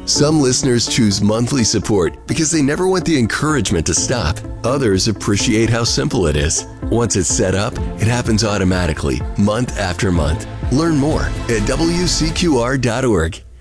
Some listeners choose monthly support because they never want the encouragement to stop. Others appreciate how simple it is. Once it's set up, it happens automatically, month after month. Learn more at WCQR.org.